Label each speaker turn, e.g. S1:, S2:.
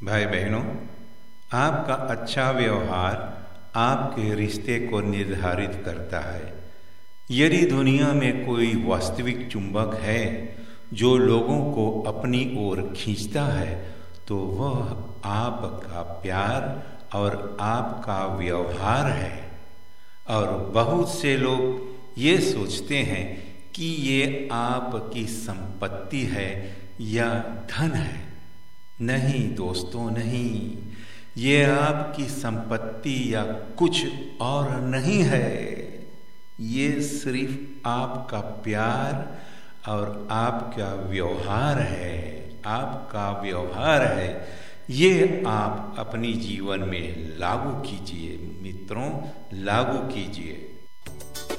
S1: भाई बहनों, आपका अच्छा व्यवहार आपके रिश्ते को निर्धारित करता है। यदि दुनिया में कोई वास्तविक चुंबक है जो लोगों को अपनी ओर खींचता है, तो वह आपका प्यार और आपका व्यवहार है। और बहुत से लोग ये सोचते हैं कि ये आपकी संपत्ति है या धन है। नहीं दोस्तों, नहीं, ये आपकी संपत्ति या कुछ और नहीं है। ये सिर्फ आपका प्यार और आपका व्यवहार है। आपका व्यवहार है। ये आप अपनी जीवन में लागू कीजिए मित्रों, लागू कीजिए।